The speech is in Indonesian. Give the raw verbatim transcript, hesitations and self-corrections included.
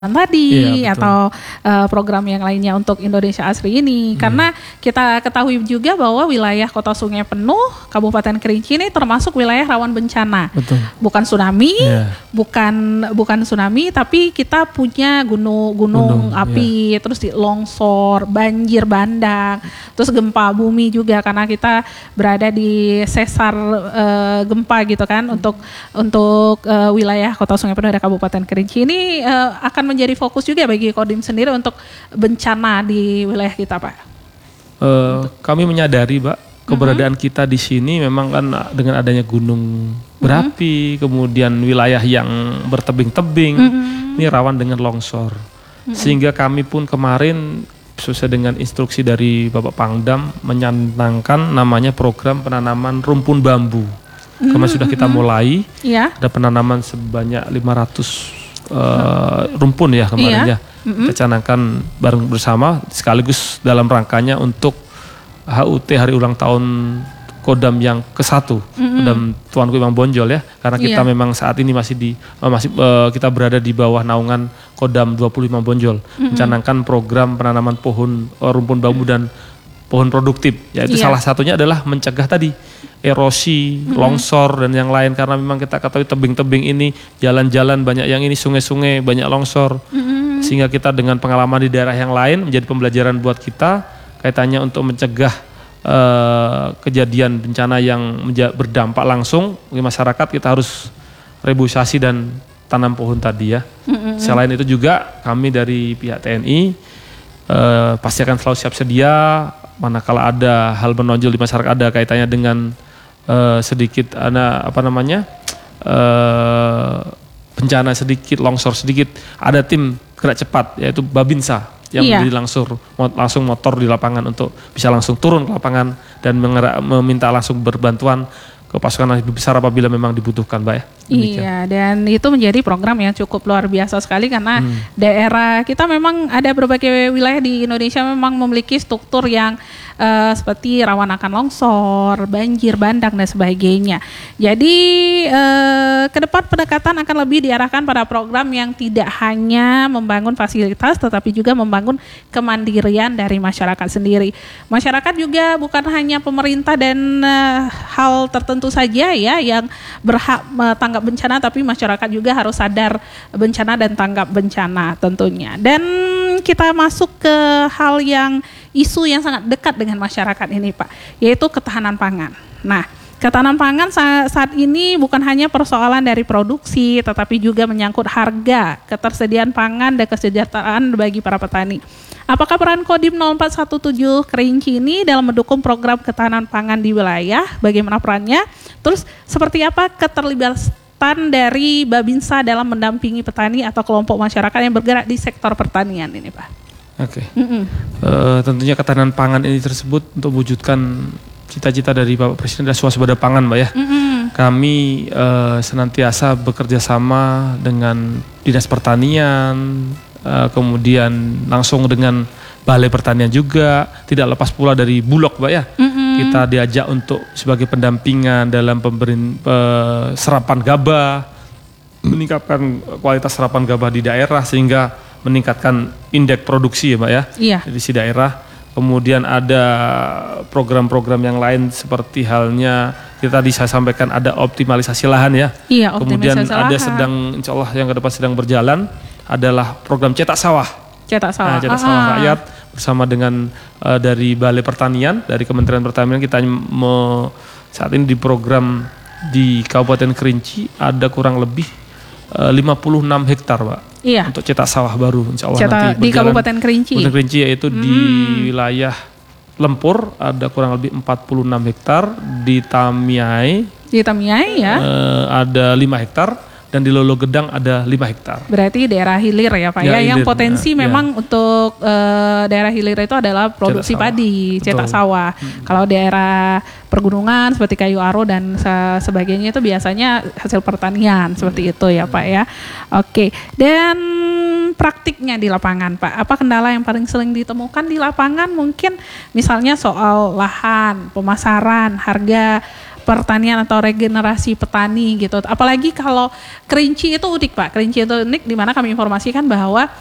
tadi iya, atau uh, program yang lainnya untuk Indonesia Asri ini. Hmm. Karena kita ketahui juga bahwa wilayah Kota Sungai Penuh, Kabupaten Kerinci ini termasuk wilayah rawan bencana. Betul. Bukan tsunami, yeah. bukan bukan tsunami, tapi kita punya gunung gunung api, yeah. terus di longsor, banjir bandang, terus gempa bumi juga karena kita berada di sesar uh, gempa gitu kan hmm. untuk untuk uh, wilayah Kota Sungai Penuh dan Kabupaten Kerinci ini uh, akan menjadi fokus juga bagi Kodim sendiri untuk bencana di wilayah kita, Pak. Uh, kami menyadari, Pak, keberadaan mm-hmm. kita di sini memang kan dengan adanya gunung berapi, mm-hmm. kemudian wilayah yang bertebing-tebing, mm-hmm. ini rawan dengan longsor. Mm-hmm. Sehingga kami pun kemarin sesuai dengan instruksi dari Bapak Pangdam menyanangkan namanya program penanaman rumpun bambu. Kemarin mm-hmm. sudah kita mulai, yeah. ada penanaman sebanyak lima ratus Uh, rumpun ya kemarin iya. ya mm-hmm. kita canangkan bareng bersama sekaligus dalam rangkanya untuk H U T hari ulang tahun Kodam yang ke satu mm-hmm. Kodam Tuanku Imam Bonjol ya karena kita iya. memang saat ini masih di uh, masih uh, kita berada di bawah naungan Kodam dua puluh Imam Bonjol mm-hmm. mencanangkan program penanaman pohon uh, rumpun bambu dan pohon produktif yaitu iya. salah satunya adalah mencegah tadi erosi, mm-hmm. longsor dan yang lain karena memang kita ketahui tebing-tebing ini jalan-jalan banyak yang ini sungai-sungai banyak longsor mm-hmm. sehingga kita dengan pengalaman di daerah yang lain menjadi pembelajaran buat kita kaitannya untuk mencegah uh, kejadian bencana yang menja- berdampak langsung bagi masyarakat kita harus reboisasi dan tanam pohon tadi ya. Mm-hmm. Selain itu juga kami dari pihak T N I uh, pasti akan selalu siap sedia manakala ada hal menonjol di masyarakat ada kaitannya dengan Uh, sedikit ada apa namanya uh, bencana sedikit longsor sedikit ada tim gerak cepat yaitu Babinsa yang iya. menjadi langsung langsung motor di lapangan untuk bisa langsung turun ke lapangan dan mengerak, meminta langsung berbantuan ke pasukan lebih besar apabila memang dibutuhkan, Mbak ya. Demikian. Iya, dan itu menjadi program yang cukup luar biasa sekali karena hmm. daerah kita memang ada berbagai wilayah di Indonesia memang memiliki struktur yang uh, seperti rawan akan longsor, banjir bandang dan sebagainya. Jadi uh, ke depan pendekatan akan lebih diarahkan pada program yang tidak hanya membangun fasilitas tetapi juga membangun kemandirian dari masyarakat sendiri. Masyarakat juga bukan hanya pemerintah dan uh, hal tertentu tentu saja ya yang berhak tanggap bencana tapi masyarakat juga harus sadar bencana dan tanggap bencana tentunya. Dan kita masuk ke hal yang isu yang sangat dekat dengan masyarakat ini Pak, yaitu ketahanan pangan. Nah, ketahanan pangan saat ini bukan hanya persoalan dari produksi tetapi juga menyangkut harga, ketersediaan pangan dan kesejahteraan bagi para petani. Apakah peran Kodim nol empat satu tujuh Kerinci ini dalam mendukung program ketahanan pangan di wilayah? Bagaimana perannya? Terus seperti apa keterlibatan dari Babinsa dalam mendampingi petani atau kelompok masyarakat yang bergerak di sektor pertanian ini, Pak? Oke. Okay. Uh, tentunya ketahanan pangan ini tersebut untuk mewujudkan cita-cita dari Bapak Presiden adalah swasembada pangan, Mbak ya. Mm-hmm. Kami uh, senantiasa bekerja sama dengan Dinas Pertanian, uh, kemudian langsung dengan Balai Pertanian juga, tidak lepas pula dari Bulog, Mbak ya. Mm-hmm. Kita diajak untuk sebagai pendampingan dalam pemberin uh, serapan gabah, meningkatkan kualitas serapan gabah di daerah sehingga meningkatkan indeks produksi ya, Mbak ya. Iya. Di si daerah. Kemudian ada program-program yang lain seperti halnya kita tadi saya sampaikan ada optimalisasi lahan ya. Iya, kemudian optimalisasi ada lahan. sedang insya Allah yang ke depan sedang berjalan adalah program cetak sawah. Cetak sawah. Nah, cetak ah. sawah rakyat bersama dengan uh, dari Balai Pertanian, dari Kementerian Pertanian kita me, saat ini di program di Kabupaten Kerinci ada kurang lebih uh, lima puluh enam hektar, Pak. Iya. Untuk cetak sawah baru insya Allah cetak nanti di Kabupaten Kerinci. Kabupaten Kerinci yaitu hmm. di wilayah Lempur ada kurang lebih empat puluh enam hektar, di Tamiai di Tamiai ya uh, ada lima hektar dan di Lolo Gedang ada lima hektar. Berarti daerah hilir ya Pak ya, ya yang hilir, potensi nah, memang ya. Untuk uh, daerah hilir itu adalah produksi cetak padi, sawah. Cetak Betul. sawah. Hmm. Kalau daerah pergunungan seperti Kayu Aro dan sebagainya itu biasanya hasil pertanian seperti hmm. itu ya Pak ya. Oke, dan praktiknya di lapangan Pak, apa kendala yang paling sering ditemukan di lapangan? Mungkin misalnya soal lahan, pemasaran, harga pertanian atau regenerasi petani gitu. Apalagi kalau Kerinci itu unik Pak. Kerinci itu unik di mana kami informasikan bahwa